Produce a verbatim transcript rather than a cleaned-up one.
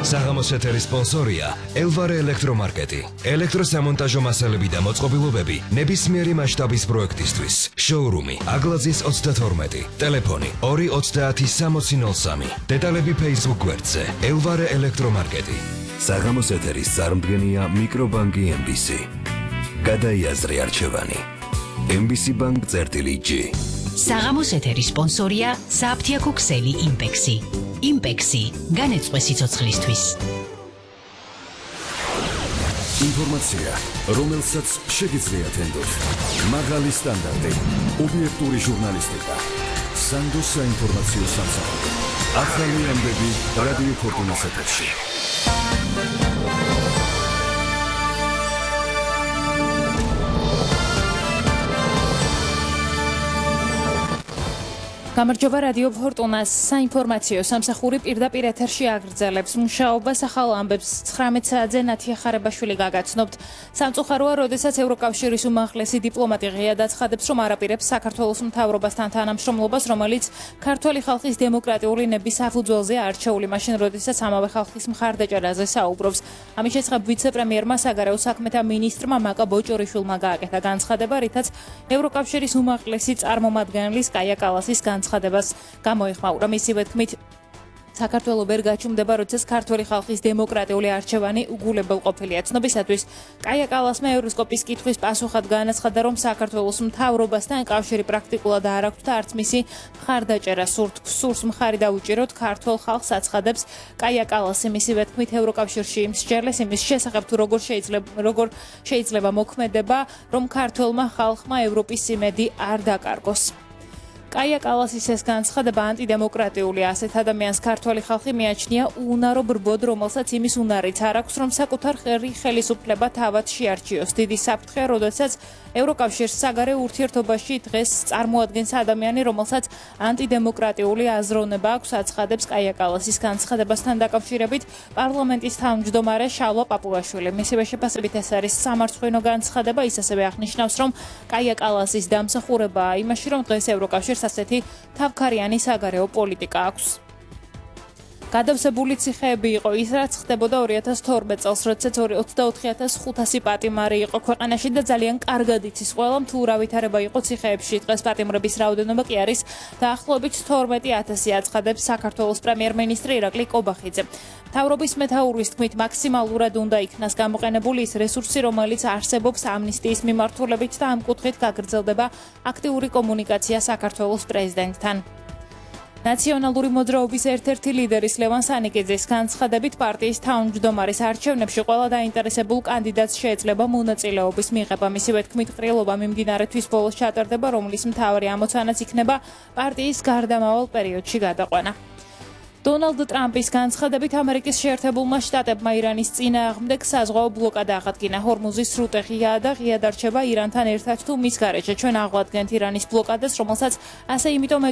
საღამოს ეთერის სპონსორია ელვარე ელექტრომარკეტი. ელექტროსამონტაჟო მასალები და მოწყობილობები ნებისმიერი მასშტაბის პროექტისთვის. შოურუმი აგლაძის ოცდათორმეტი. ტელეფონი ორი ოცდაათი სამოცი ნოლ სამი. დეტალები Facebook გვერდზე ელვარე ელექტრომარკეტი. საღამოს ეთერის წარმდგენია მიკრობანკი ემ ბი სი. გადაიაზრე არჩევანი. ემ ბი სი ბანკ წერტილი ჯი. საღამოს ეთერის სპონსორია საფთიაქო ქსელი იმპექსი. იმპექსი განეწყვე სიცოცხლისთვის. ინფორმაცია, რომელსაც შეგიძლიათ ენდოთ. მაღალი სტანდარტი, ობიექტური ჟურნალისტიკა. სანდოს საინფორმაციო სამსახური. ახალი ამბები რადიო ფორტუნას ეთერში. გამარჯობა რადიო ფორტუნას საინფორმაციო სამსახური პირდაპირ ეთერში აგრძელებს მუშაობას ახალ ამბებს ცხრამეტ საათზე ნათია ხარებაშვილი გაგაცნობთ. სამწუხაროა, როდესაც ევროკავშირის უმაღლესი დიპლომატი ღიად აცხადებს, რომ არაპირებს საქართველოს მთავრობასთან თანამშრომლობას, რომელიც ქართველი ხალხის დემოკრატიული ნების საფუძველზე არჩეული, მაშინ როდესაც ამავე ხალხის მხარდაჭერაზე საუბრობს. ამის შესახებ ვიცე-პრემიერმა საგარეო საქმეთა მინისტრმა მაკა ბოჭორიშვილმა გააკეთა განცხადება, რითაც ევროკავშირის უმაღლესი წარმომადგენლის კაია კალასის განცხადებას გამოიხმაურა. მისივე თქმით, საქართველო ვერ გაჩუმდება, როდესაც ქართველი ხალხის დემოკრატიული არჩევანი უგულებელ ყოფილია. ცნობისათვის, კაია კალასმა ევროსკოპის კითხვის პასუხად განაცხადა, რომ საქართველოს მთავრობასთან კავშირი პრაქტიკულად არ აქვს და არც მისი მხარდაჭერა სურთ. სურს მხარი დაუჭიროთ ქართველ ხალხს აცხადებს კაია კალასი. მისივე თქმით, ევროკავშირში მსჯელეს იმის შესახებ, თუ როგორ შეიძლება როგორ შეიძლება მოქმედება, რომ ქართველმა ხალხმა ევროპის იმედი არ დაკარგოს. კაია კალასის ეს განცხადება ანტიდემოკრატიული. ასეთ ადამიანს ქართველი ხალხი მიაჩნია უუნარო ბრბოდ, რომელსაც იმის უნარიც არ აქვს, რომ საკუთარ ხელისუფლება თავად შეარჩიოს. დიდი საფრთხე, როდესაც ევროკავშირს საგარეო ურთიერთობაში დღეს წარმოადგენს ადამიანი, რომელსაც ანტიდემოკრატიული აზროვნება აქვს, აცხადებს კაია კალასის განცხადებასთან დაკავშირებით პარლამენტის თავმჯდომარე შალვა პაპუაშვილი. მისივე შეფასებით ეს არის სამარცხვინო განცხადება. ის ასევე აღნიშნავს, რომ კაია კალასის დამსახურებაა იმაში, რომ დღეს ევროკავშირს ასეთი თავქარიანი საგარეო პოლიტიკა აქვს. გადავსებული ციხეები იყო ის, რაც ხდებოდა ორი ათას თორმეტ წელს, როდესაც ოცდაოთხი ათას ხუთასი პატიმარი იყო ქვეყანაში და ძალიან კარგად იცის ყველამ, თუ რა ვითარება იყო ციხეებში. დღეს პატიმრების რაოდენობა კი არის დაახლოებით თორმეტი ათასი, აცხადებს საქართველოს პრემიერ-მინისტრი ირაკლი კობახიძე. მთავრობის მეთაურის თქმით, მაქსიმალურად უნდა იქნას გამოყენებული ის რესურსი, რომელიც არსებობს ამნისტიის მიმართულებით და ამ კუთხით გაგრძელდება აქტიური კომუნიკაცია საქართველოს პრეზიდენტთან. ნაციონალური მოძრაობის ერთ-ერთი ლიდერის ლევან სანიკიძის განცხადებით, პარტიის თავმჯდომარის არჩევნებში ყველა დაინტერესებულ კანდიდატს შეეძლება მონაწილეობის მიღება. მისივე თქმით, ყრილობა მიმდინარე თვის ბოლოს ჩატარდება, რომლის მთავარი ამოცანაც იქნება პარტიის გარდამავალ პერიოდში გადაყვანა. დონალდ ტრამპის განცხადებით, ამერიკის შეერთებულმა შტატებმა ირანის წინააღმდეგ საზღვაო ბლოკადა აღადგინა. ჰორმუზის სრუტე ღიაა და ღიად არჩება ირანთან ერთად თუ მის გარეშე. ჩვენ აღვადგენთ ირანის ბლოკადას, რომელსაც ასე იმიტომ